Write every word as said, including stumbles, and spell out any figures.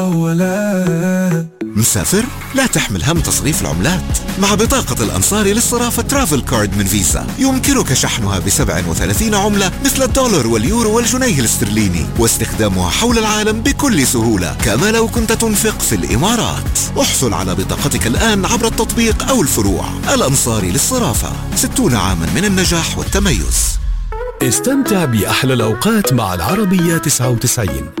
ولا مسافر؟ لا تحمل هم تصريف العملات. مع بطاقة الأنصاري للصرافة ترافل كارد من فيزا يمكنك شحنها بسبع وثلاثين عملة مثل الدولار واليورو والجنيه الاسترليني واستخدامها حول العالم بكل سهولة كما لو كنت تنفق في الإمارات. احصل على بطاقتك الآن عبر التطبيق أو الفروع. الأنصاري للصرافة، ستون عاما من النجاح والتميز. استمتع بأحلى الأوقات مع العربية تسعة وتسعين.